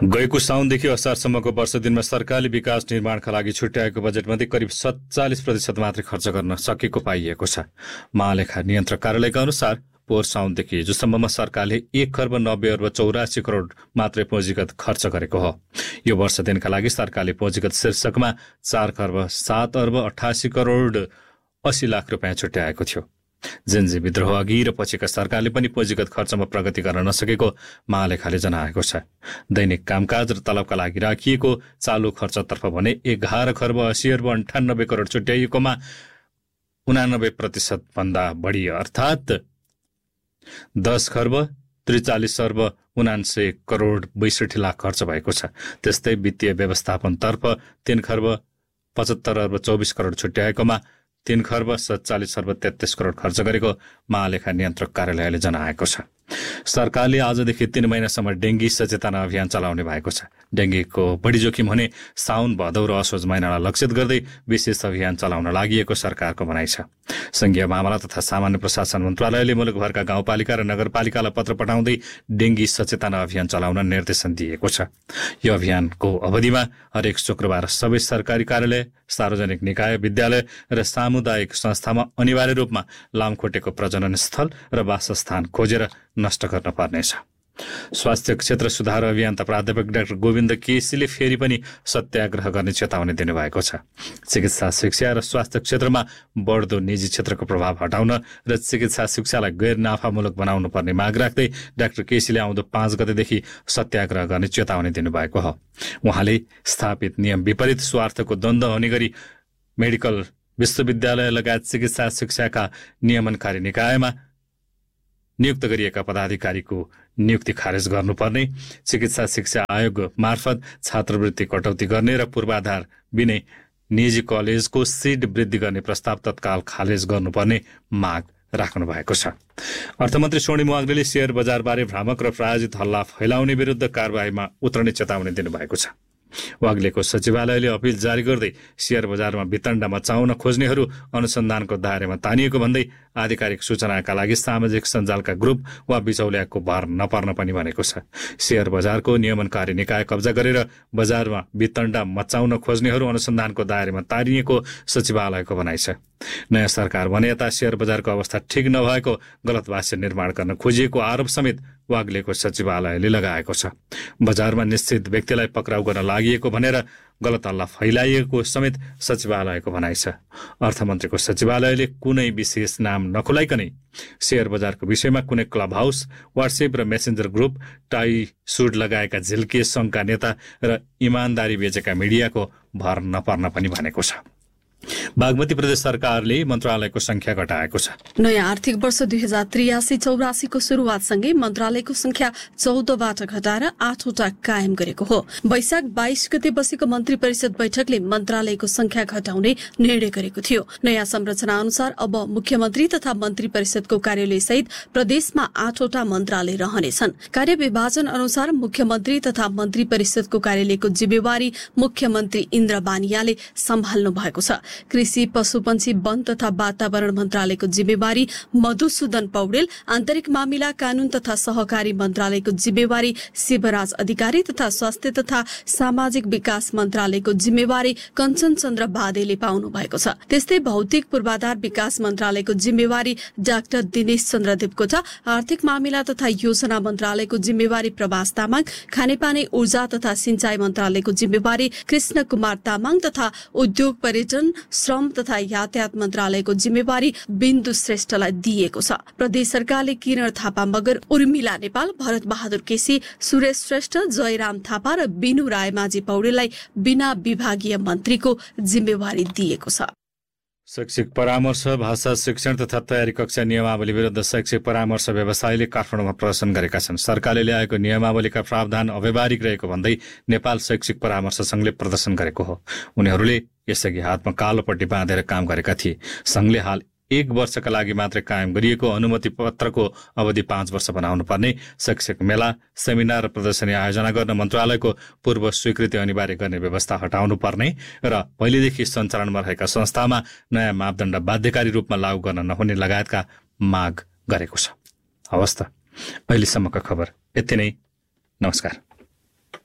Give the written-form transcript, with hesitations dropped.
गएको साउनदेखि असारसम्मको वर्ष दिनमा सरकारले विकास निर्माणका लागि छुट्याएको बजेटमध्ये करिब 47% मात्रै खर्च गर्न सकेको पाइएको छ। महालेखा नियन्त्रक कार्यालयका अनुसार पोहोर साउनदेखि हिजोसम्ममा सरकारले 1,90,84,84,00,00,000 मात्रै पुँजीगत खर्च गरेको हो। यो वर्ष दिनका लागि सरकारले पुँजीगत शीर्षकमा 4,07,88,80,80,00,000 रुपियाँ छुट्याएको थियो। जिन्जी विद्रोह अघि र पछिका सरकारले पनि पुँजीगत खर्चमा प्रगति गर्न नसकेको महालेखाले जनाएको छ। दैनिक कामकाज र तलबका लागि राखिएको चालु खर्चतर्फ भने 11,80,98,00,00,000 छुट्याइएकोमा 89% भन्दा बढी अर्थात् 10,43,79,62,00,000 खर्च भएको छ। त्यस्तै वित्तीय व्यवस्थापनतर्फ 3,75,24,00,00,000 छुट्याएकोमा 3,47,43,00,00,000 खर्च गरेको महालेखा नियन्त्रक कार्यालयले जनाएको छ। सरकारले आजदेखि 3 महिनासम्म डेंगी सचेतना अभियान चलाउने भएको छ। डेंगीको बढी जोखिम हुने साउन, भदौ र असोज महिनालाई लक्षित गर्दै विशेष अभियान चलाउन लागि सरकारको भनाइ छ। संघीय मामला तथा सामान्य प्रशासन मन्त्रालयले मुलुकभरका गाउँपालिका र नगरपालिकालाई पत्र पठाउँदै डेंगी सचेतना अभियान चलाउन निर्देशन दिएको छ। यो अभियानको अवधिमा हरेक शुक्रबार सबै सरकारी कार्यालय, सार्वजनिक निकाय, विद्यालय र सामुदायिक संस्थामा अनिवार्य रूपमा लामखुट्टेको प्रजनन स्थल र वासस्थान खोजेर नष्ट गर्न पर्नेछ। स्वास्थ्य क्षेत्र सुधार अभियन्ता प्राध्यापक डाक्टर गोविन्द केसीले फेरि पनि सत्याग्रह गर्ने चेतावनी दिनुभएको छ। चिकित्सा शिक्षा र स्वास्थ्य क्षेत्रमा बढ्दो निजी क्षेत्रको प्रभाव हटाउन र चिकित्सा शिक्षालाई गैर नाफामूलक बनाउनु पर्ने माग राख्दै डाक्टर केसीले आउँदो 5 गतेदेखि सत्याग्रह गर्ने चेतावनी दिनुभएको हो। उहाँले स्थापित नियम विपरीत स्वार्थको द्वन्द्व हुने गरी मेडिकल विश्वविद्यालय लगायत चिकित्सा शिक्षाका नियमनकारी निकायमा नियुक्त गरिएका पदाधिकारीको नियुक्ति खारेज गर्नुपर्ने, चिकित्सा शिक्षा आयोग मार्फत छात्रवृत्ति कटौती गर्ने र पूर्वाधार बिनै निजी कलेजको सिट वृद्धि गर्ने प्रस्ताव तत्काल खारेज गर्नुपर्ने माग राख्नु भएको छ। अर्थमन्त्री स्वर्णिम वाग्लेले शेयर बजारबारे भ्रामक र प्रायोजित हल्ला फैलाउने विरुद्ध कारबाहीमा उत्रने चेतावनी दिनुभएको छ। वाग्लेको सचिवालयले अपिल जारी गर्दै शेयर बजारमा वितण्डा मचाउन खोज्नेहरू अनुसन्धानको दायरामा तानिएको भन्दै आधिकारिक सूचनाका लागि सामाजिक सञ्जालका ग्रुप वा बिचौलियाको भर नपर्न पनि भनेको छ। शेयर बजारको नियमनकारी निकाय कब्जा गरेर बजारमा वितण्डा मचाउन खोज्नेहरू अनुसन्धानको दायरामा तानिएको सचिवालयको भनाइ छ। नयाँ सरकार बने यता शेयर बजारको अवस्था ठिक नभएको गलत भाष्य निर्माण गर्न खोजिएको आरोप समेत वाग्लेको सचिवालयले लगाएको छ। बजारमा निश्चित व्यक्तिलाई पक्राउ गर्न लागि भनेर गलत हल्ला फैलाइएको समेत सचिवालयको भनाइ छ। अर्थमन्त्रीको सचिवालयले कुनै विशेष नाम नखुलाइकनै शेयर बजारको विषयमा कुनै क्लब हाउस, व्हाट्सएप र मेसेन्जर ग्रुप, टाई सुट लगाएका झिल्के संघका नेता र इमानदारी बेचेका मिडियाको भर नपर्न पनि भनेको छ। बागमती प्रदेश सरकारले मन्त्रालयको संख्या घटाएको छ। नयाँ आर्थिक वर्ष 2083-84 को सुरुवातसँगै मन्त्रालयको संख्या 14बाट घटाएर 8वटा कायम गरेको हो। वैशाख 22 गते बसेको मन्त्री परिषद बैठकले मन्त्रालयको संख्या घटाउने निर्णय गरेको थियो। नयाँ संरचना अनुसार अब मुख्यमन्त्री तथा मन्त्री परिषदको कार्यालय सहित प्रदेशमा 8वटा मन्त्रालय रहनेछन्। कार्य विभाजन अनुसार मुख्यमन्त्री तथा मन्त्री परिषदको कार्यालयको जिम्मेवारी मुख्यमन्त्री इन्द्र बानियाले सम्हाल्नु भएको छ। कृषि, पशुपन्छी, वन तथा वातावरण मन्त्रालयको जिम्मेवारी मधुसूदन पौडेल, आन्तरिक मामिला, कानून तथा सहकारी मन्त्रालयको जिम्मेवारी शिवराज अधिकारी तथा स्वास्थ्य तथा सामाजिक विकास मन्त्रालयको जिम्मेवारी कञ्चन चन्द्र बादेले पाउनु भएको छ। त्यस्तै भौतिक पूर्वाधार विकास मन्त्रालयको जिम्मेवारी डाक्टर दिनेश चन्द्र देवकोटा, आर्थिक मामिला तथा योजना मन्त्रालयको जिम्मेवारी प्रभास तामाङ, खानेपानी, ऊर्जा तथा सिंचाई मन्त्रालयको जिम्मेवारी कृष्ण कुमार तामाङ तथा उद्योग, पर्यटन, श्रम तथा यातायात मन्त्रालयको जिम्मेवारी बिन्दु श्रेष्ठलाई दिएको छ। प्रदेश सरकारले किरण थापा मगर, उर्मिला नेपाल, भरत बहादुर केसी, सुरेश श्रेष्ठ, जयराम थापा र बिनु रायमाझी पौडेललाई बिना विभागीय मन्त्रीको जिम्मेवारी दिएको छ। शैक्षिक परामर्श, भाषा शिक्षण तथा तयारी कक्षा नियमावली विरुद्ध शैक्षिक परामर्श व्यवसायीले काठमाडौँमा प्रदर्शन गरेका छन्। सरकारले ल्याएको नियमावलीका प्रावधान अव्यावहारिक रहेको भन्दै नेपाल शैक्षिक परामर्श संघले प्रदर्शन गरेको हो। उनीहरूले यसअघि हातमा कालो पट्टी बाँधेर काम गरेका थिए। संघले हाल 1 वर्षका लागि मात्रै कायम गरिएको अनुमति पत्रको अवधि 5 वर्ष बनाउनु पर्ने, शैक्षिक मेला, सेमिनार र प्रदर्शनी आयोजना गर्न मन्त्रालयको पूर्व स्वीकृति अनिवार्य गर्ने व्यवस्था हटाउनु पर्ने र पहिलेदेखि सञ्चालनमा रहेका संस्थामा नयाँ मापदण्ड बाध्यकारी रूपमा लागू गर्न नहुने लगायतका माग गरेको छ। हवस् त, अहिलेसम्मका खबर यति नै। नमस्कार।